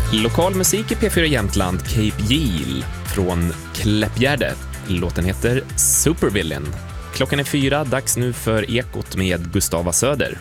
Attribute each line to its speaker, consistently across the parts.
Speaker 1: Lokal musik i P4 Jämtland, Cape Giel från Kläppgärde. Låten heter Supervillain. Klockan är 4, dags nu för Ekot med Gustava Söder.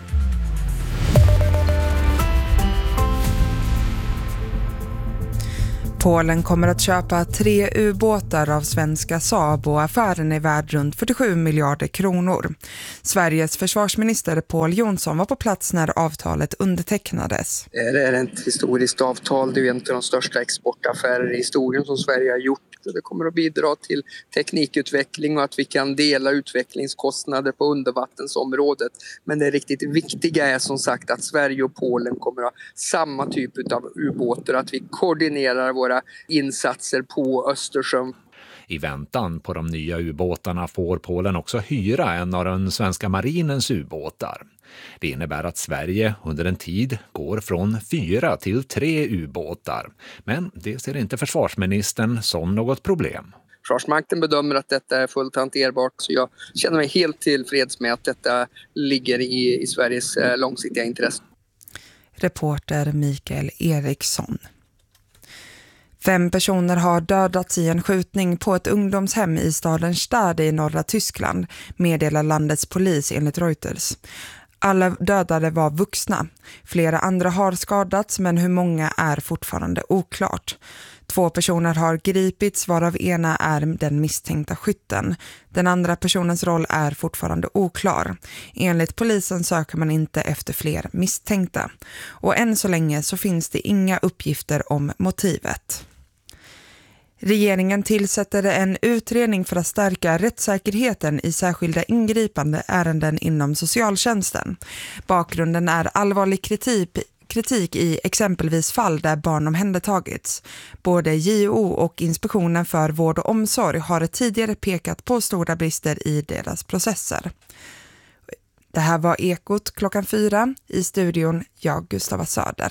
Speaker 2: Polen kommer att köpa 3 ubåtar av svenska Saab och affären är värd runt 47 miljarder kronor. Sveriges försvarsminister Pål Jonsson var på plats när avtalet undertecknades.
Speaker 3: Det är ett historiskt avtal, det är en av de största exportaffärer i historien som Sverige har gjort. Det kommer att bidra till teknikutveckling och att vi kan dela utvecklingskostnader på undervattensområdet. Men det riktigt viktiga är som sagt att Sverige och Polen kommer att ha samma typ av ubåtar, att vi koordinerar våra insatser på Östersjön.
Speaker 4: I väntan på de nya ubåtarna får Polen också hyra en av den svenska marinens ubåtar. Det innebär att Sverige under en tid går från 4 till 3 ubåtar. Men det ser inte försvarsministern som något problem.
Speaker 3: Försvarsmakten bedömer att detta är fullt hanterbart, så jag känner mig helt tillfreds med att detta ligger i Sveriges långsiktiga intresse.
Speaker 2: Reporter Mikael Eriksson. 5 personer har dödats i en skjutning på ett ungdomshem i staden Stade i norra Tyskland, meddelar landets polis enligt Reuters. Alla dödade var vuxna. Flera andra har skadats, men hur många är fortfarande oklart. 2 personer har gripits, varav ena är den misstänkta skytten. Den andra personens roll är fortfarande oklar. Enligt polisen söker man inte efter fler misstänkta. Och än så länge så finns det inga uppgifter om motivet. Regeringen tillsätter en utredning för att stärka rättssäkerheten i särskilda ingripande ärenden inom socialtjänsten. Bakgrunden är allvarlig kritik i exempelvis fall där barn omhändertagits. Både JO och Inspektionen för vård och omsorg har tidigare pekat på stora brister i deras processer. Det här var Ekot klockan 4. I studion, jag Gustava Söder.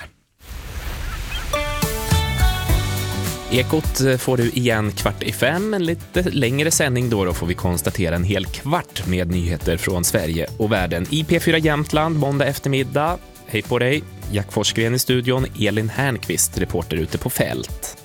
Speaker 1: Ekot får du igen 4:45, en lite längre sändning då får vi konstatera en hel kvart med nyheter från Sverige och världen i P4 Jämtland måndag eftermiddag. Hej på dig, Jack Forsgren i studion, Elin Härnqvist, reporter ute på fält.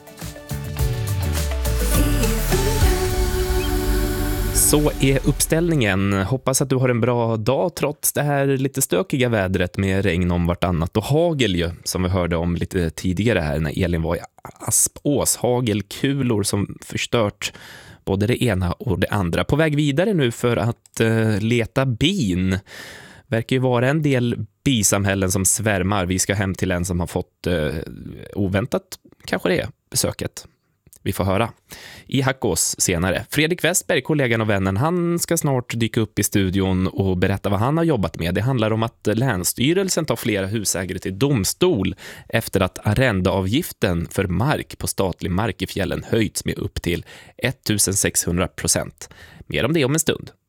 Speaker 1: Så är uppställningen. Hoppas att du har en bra dag trots det här lite stökiga vädret med regn om vartannat och hagel ju, som vi hörde om lite tidigare här när Elin var i Aspås. Hagelkulor som förstört både det ena och det andra. På väg vidare nu för att leta bin. Verkar ju vara en del bisamhällen som svärmar. Vi ska hem till en som har fått oväntat, kanske det är, besöket. Vi får höra i Hackås senare. Fredrik Westberg, kollegan och vännen, han ska snart dyka upp i studion och berätta vad han har jobbat med. Det handlar om att Länsstyrelsen tar flera husägare till domstol efter att arrendeavgiften för mark på statlig mark i fjällen höjts med upp till 1600%. Mer om det om en stund.